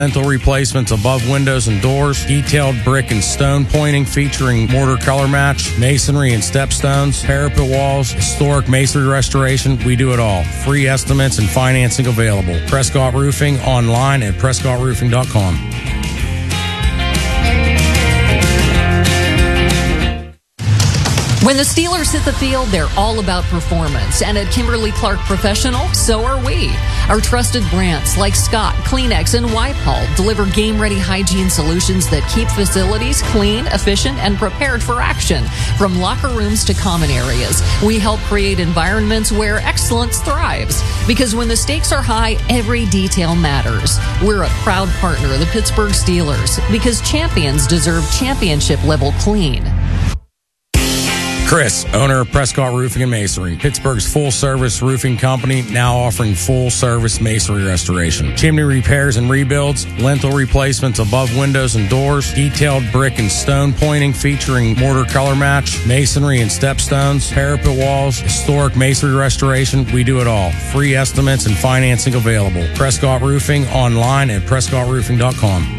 Lintel replacements above windows and doors, detailed brick and stone pointing featuring mortar color match, masonry and stepstones, parapet walls, historic masonry restoration. We do it all. Free estimates and financing available. Prescott Roofing online at prescottroofing.com. When the Steelers hit the field, they're all about performance. And at Kimberly-Clark Professional, so are we. Our trusted brands like Scott, Kleenex, and Wipe-All deliver game-ready hygiene solutions that keep facilities clean, efficient, and prepared for action. From locker rooms to common areas, we help create environments where excellence thrives. Because when the stakes are high, every detail matters. We're a proud partner of the Pittsburgh Steelers because champions deserve championship-level clean. Chris, owner of Prescott Roofing and Masonry, Pittsburgh's full-service roofing company, now offering full-service masonry restoration. Chimney repairs and rebuilds, lintel replacements above windows and doors, detailed brick and stone pointing featuring mortar color match, masonry and stepstones, parapet walls, historic masonry restoration. We do it all. Free estimates and financing available. Prescott Roofing online at prescottroofing.com.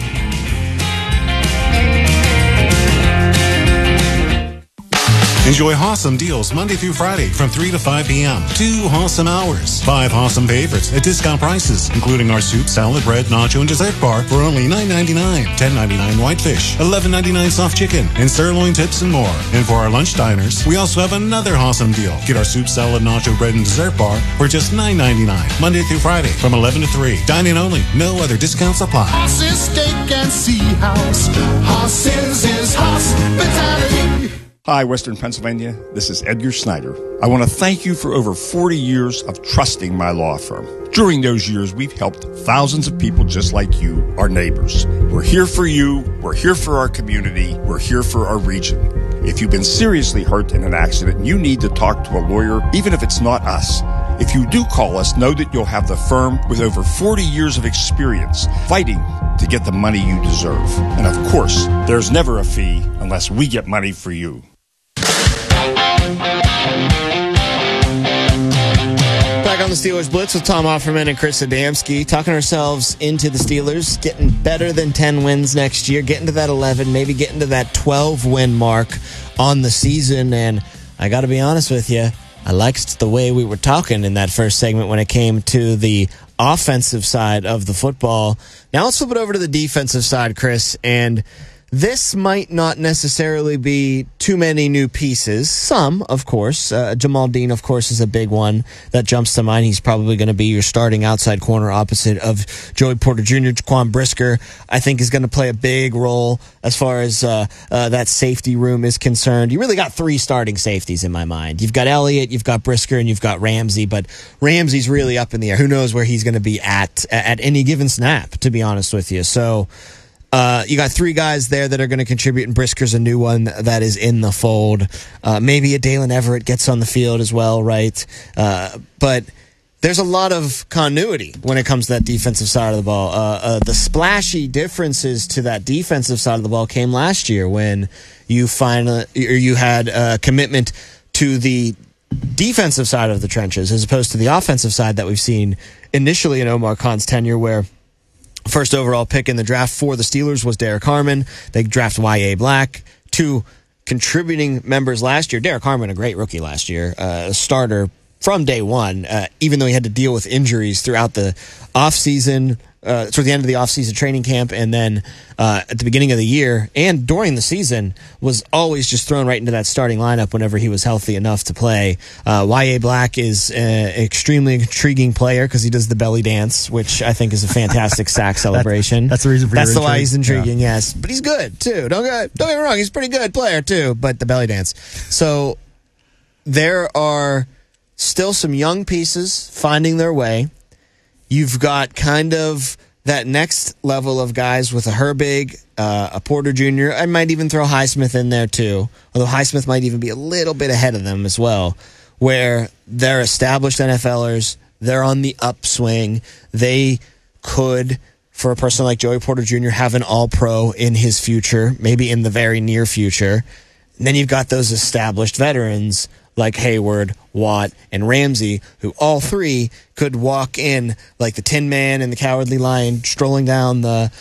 Enjoy Hossam deals Monday through Friday from 3 to 5 p.m. 2 Hossam hours. 5 Hossam favorites at discount prices, including our soup, salad, bread, nacho, and dessert bar for only $9.99. $10.99 whitefish, $11.99 soft chicken, and sirloin tips and more. And for our lunch diners, we also have another Hossam deal. Get our soup, salad, nacho, bread, and dessert bar for just $9.99. Monday through Friday from 11 to 3. Dine-in only. No other discounts apply. Hoss's Steak and Sea House. Hoss's is hospitality. Hi, Western Pennsylvania. This is Edgar Snyder. I want to thank you for over 40 years of trusting my law firm. During those years, we've helped thousands of people just like you, our neighbors. We're here for you. We're here for our community. We're here for our region. If you've been seriously hurt in an accident, you need to talk to a lawyer, even if it's not us. If you do call us, know that you'll have the firm with over 40 years of experience fighting to get the money you deserve. And of course, there's never a fee unless we get money for you. Back on the Steelers Blitz with Tom Offerman and Chris Adamski, talking ourselves into the Steelers, getting better than 10 wins next year, getting to that 11, maybe getting to that 12-win mark on the season. And I got to be honest with you, I liked the way we were talking in that first segment when it came to the offensive side of the football. Now let's flip it over to the defensive side, Chris, and this might not necessarily be too many new pieces. Some, of course. Jamal Dean, of course, is a big one that jumps to mind. He's probably going to be your starting outside corner opposite of Joey Porter Jr. Jaquan Brisker, I think, is going to play a big role as far as that safety room is concerned. You really got 3 starting safeties in my mind. You've got Elliott, you've got Brisker, and you've got Ramsey, but Ramsey's really up in the air. Who knows where he's going to be at any given snap, to be honest with you. So you got 3 guys there that are going to contribute, and Brisker's a new one that is in the fold. Maybe a Dalen Everett gets on the field as well, right? But there's a lot of continuity when it comes to that defensive side of the ball. The splashy differences to that defensive side of the ball came last year when you had a commitment to the defensive side of the trenches as opposed to the offensive side that we've seen initially in Omar Khan's tenure, where first overall pick in the draft for the Steelers was Derek Harmon. They draft Y.A. Black. 2 contributing members last year. Derek Harmon, a great rookie last year, a starter from day one, even though he had to deal with injuries throughout the offseason, toward the end of the offseason training camp, and then at the beginning of the year and during the season was always just thrown right into that starting lineup whenever he was healthy enough to play. Y.A. Black is an extremely intriguing player because he does the belly dance, which I think is a fantastic sack celebration. That's the reason for That's why he's intriguing, yes. But he's good, too. Don't get me wrong, he's a pretty good player, too, but the belly dance. So there are still some young pieces finding their way. You've got kind of that next level of guys with a Herbig, a Porter Jr. I might even throw Highsmith in there too, although Highsmith might even be a little bit ahead of them as well, where they're established NFLers, they're on the upswing. They could, for a person like Joey Porter Jr., have an all-pro in his future, maybe in the very near future. And then you've got those established veterans like Hayward, Watt, and Ramsey, who all three could walk in like the Tin Man and the Cowardly Lion strolling down the